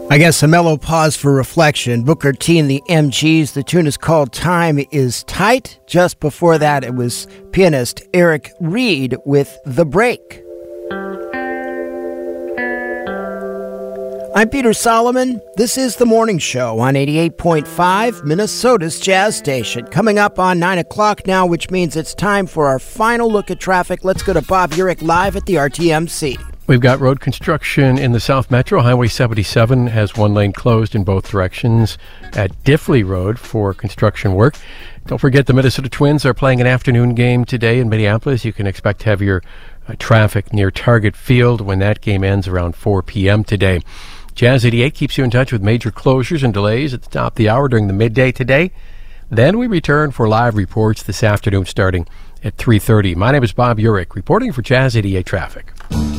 I guess a mellow pause for reflection. Booker T and the MGs. The tune is called Time Is Tight. Just before that, it was pianist Eric Reed with The Break. I'm Peter Solomon. This is The Morning Show on 88.5, Minnesota's Jazz Station. Coming up on 9 o'clock now, which means it's time for our final look at traffic. Let's go to Bob Urich live at the RTMC. We've got road construction in the South Metro. Highway 77 has one lane closed in both directions at Diffley Road for construction work. Don't forget the Minnesota Twins are playing an afternoon game today in Minneapolis. You can expect heavier traffic near Target Field when that game ends around 4 p.m. today. Jazz 88 keeps you in touch with major closures and delays at the top of the hour during the midday today. Then we return for live reports this afternoon starting at 3:30. My name is Bob Urich, reporting for Jazz 88 Traffic.